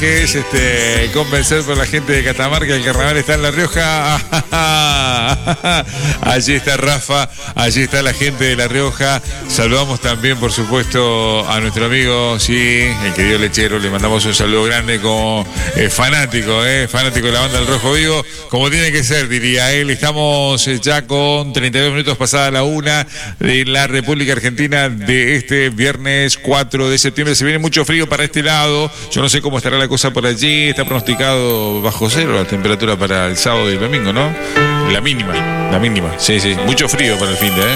que es convencer por la gente de Catamarca que el carnaval está en La Rioja. Allí está Rafa, allí está la gente de La Rioja. Saludamos también, por supuesto, a nuestro amigo, sí, el querido Lechero. Le mandamos un saludo grande como fanático de la banda del Rojo Vivo, como tiene que ser, diría él. Estamos ya con 32 minutos pasada la 1 de la República Argentina de este viernes 4 de septiembre. Se viene mucho frío para este lado. Yo no sé cómo estará la cosa por allí. Está pronosticado bajo cero la temperatura para el sábado y el domingo, ¿no? La mínima, sí, mucho frío para el fin de,